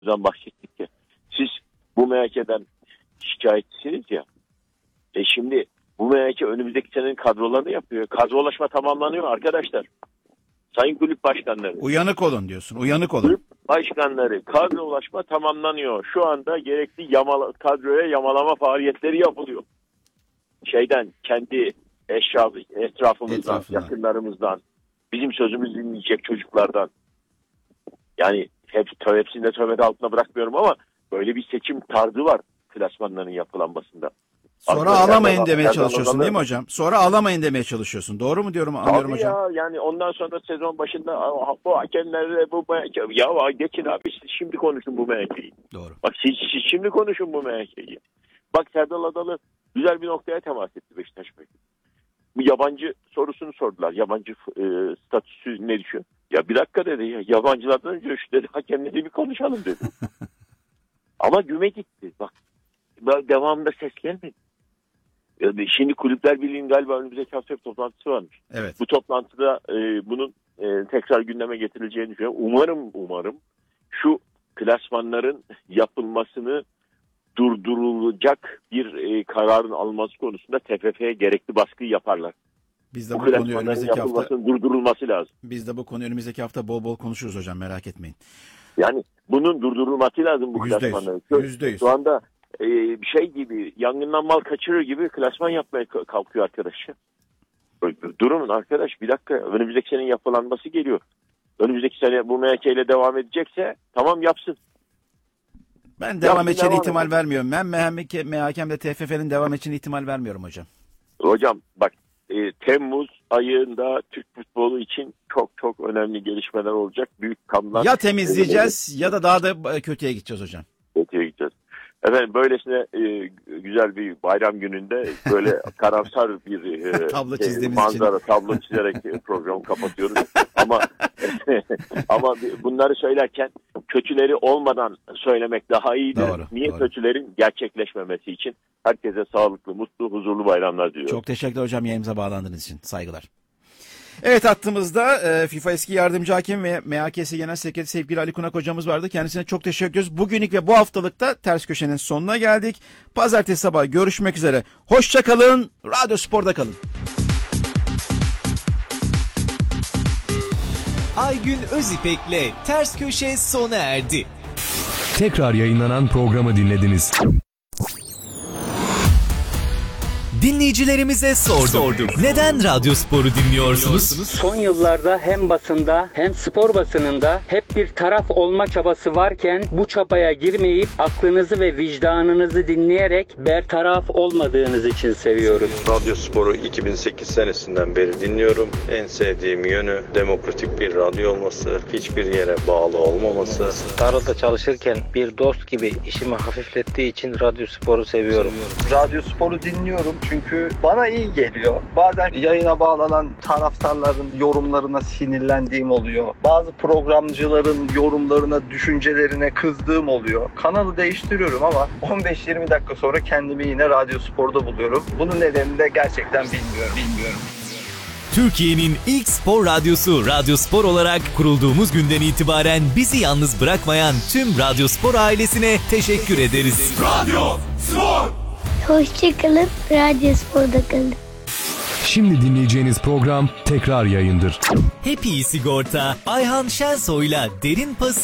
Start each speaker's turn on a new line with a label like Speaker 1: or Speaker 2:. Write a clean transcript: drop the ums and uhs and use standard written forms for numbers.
Speaker 1: bahsettik ya. Siz bu MHK'den şikayetçisiniz ya. Şimdi bu MHK önümüzdeki senenin kadrolarını yapıyor. Kadrolaşma tamamlanıyor arkadaşlar. Sayın kulüp başkanları.
Speaker 2: Uyanık olun diyorsun. Uyanık olun.
Speaker 1: Kulüp başkanları, kadrolaşma tamamlanıyor. Şu anda gerekli kadroya yamalama faaliyetleri yapılıyor. Kendi etrafımızdan, yakınlarımızdan, bizim sözümüzü dinleyecek çocuklardan. Yani hepsini de tövbe altına bırakmıyorum ama böyle bir seçim tarzı var klasmanların yapılanmasında.
Speaker 2: Sonra ağlamayın demeye çalışıyorsun değil mi hocam? Sonra ağlamayın demeye çalışıyorsun. Doğru mu diyorum, anlıyorum hocam?
Speaker 1: Ya, yani ondan sonra sezon başında bu hakemlerle bu MHK. Ya geçin abi, siz şimdi konuşun bu MHK'yi.
Speaker 2: Doğru.
Speaker 1: Bak siz şimdi konuşun bu MHK'yi. Bak Serdal Adalı güzel bir noktaya temas etti Beşiktaş Bey. Bu yabancı sorusunu sordular. Yabancı statüsü ne düşün? Ya bir dakika dedi ya. Yabancılardan önce şu dedi, hakemle de bir konuşalım dedi. Ama güme gitti. Bak devamında ses gelmedi. Şimdi Kulüpler Birliği'nin galiba önümüzdeki hafta bir toplantısı varmış.
Speaker 2: Evet.
Speaker 1: Bu toplantıda bunun tekrar gündeme getirileceğini düşünüyorum. Umarım şu klasmanların yapılmasını durdurulacak bir kararın alınması konusunda TFF'ye gerekli baskıyı yaparlar.
Speaker 2: Biz de bu konuyu önümüzdeki hafta
Speaker 1: durdurulması lazım.
Speaker 2: Biz de bu konuyu önümüzdeki hafta bol bol konuşuruz hocam, merak etmeyin.
Speaker 1: Yani bunun durdurulması lazım bu klasmanların.
Speaker 2: %100.
Speaker 1: Şu anda gibi yangından mal kaçırır gibi klasman yapmaya kalkıyor arkadaş. Durun arkadaş, bir dakika, önümüzdeki senenin yapılanması geliyor. Önümüzdeki sene bu MHK ile devam edecekse tamam yapsın.
Speaker 2: Ben devam edeceğine ihtimal vermiyorum. Ben MHK'mle TFF'nin devam edeceğine ihtimal vermiyorum hocam.
Speaker 1: Hocam bak, Temmuz ayında Türk futbolu için çok çok önemli gelişmeler olacak. Büyük kanlar.
Speaker 2: Ya temizleyeceğiz ya da daha da kötüye gideceğiz hocam.
Speaker 1: Kötüye gideceğiz. Efendim böylesine güzel bir bayram gününde böyle karamsar bir
Speaker 2: tablo
Speaker 1: tablo çizerek programı kapatıyoruz. ama bunları söylerken kötüleri olmadan söylemek daha iyidir. Niye? Kötülerin gerçekleşmemesi için. Herkese sağlıklı, mutlu, huzurlu bayramlar diliyorum.
Speaker 2: Çok teşekkürler hocam, yayınımıza bağlandığınız için. Saygılar. Evet, hattımızda FIFA eski yardımcı hakem ve MHKS Genel Sekreteri sevgili Ali Kunak hocamız vardı. Kendisine çok teşekkür ediyoruz. Bugünlük ve bu haftalıkta Ters Köşe'nin sonuna geldik. Pazartesi sabahı görüşmek üzere. Hoşça kalın. Radyo Spor'da kalın.
Speaker 3: Aygün Özipek'le Ters Köşe sona erdi.
Speaker 4: Tekrar yayınlanan programı dinlediniz.
Speaker 3: Dinleyicilerimize sorduk. Neden Radyo Spor'u dinliyorsunuz?
Speaker 5: Son yıllarda hem basında hem spor basınında hep bir taraf olma çabası varken bu çabaya girmeyip aklınızı ve vicdanınızı dinleyerek bertaraf olmadığınız için seviyoruz.
Speaker 6: Radyo Spor'u 2008 senesinden beri dinliyorum. En sevdiğim yönü demokratik bir radyo olması, hiçbir yere bağlı olmaması.
Speaker 7: Tarlada çalışırken bir dost gibi işimi hafiflettiği için Radyo Spor'u seviyorum.
Speaker 8: Radyo Spor'u dinliyorum çünkü bana iyi geliyor. Bazen yayına bağlanan taraftarların yorumlarına sinirlendiğim oluyor. Bazı programcıların yorumlarına, düşüncelerine kızdığım oluyor. Kanalı değiştiriyorum ama 15-20 dakika sonra kendimi yine Radyo Spor'da buluyorum. Bunun nedenini de gerçekten bilmiyorum.
Speaker 3: Türkiye'nin ilk spor radyosu Radyo Spor olarak kurulduğumuz günden itibaren bizi yalnız bırakmayan tüm Radyo Spor ailesine teşekkür ederiz.
Speaker 9: Radyo Spor!
Speaker 10: Hoşçakalın, Radyo Spor'da kalın.
Speaker 4: Şimdi dinleyeceğiniz program tekrar yayındır.
Speaker 3: Happy Sigorta, Ayhan Şensoy'la Derin Pası